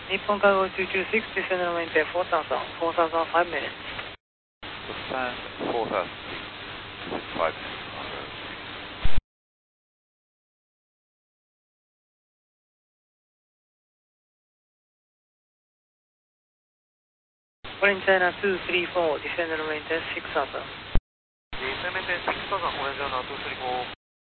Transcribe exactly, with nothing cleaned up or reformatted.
Nippon Cargo two two six, descend and maintain four thousand, four thousand five minutes. Descend four thousand feet, five minutes. Foreign China two three four, descend and maintain six thousand. Descend and maintain six thousand, Foreign China two three four.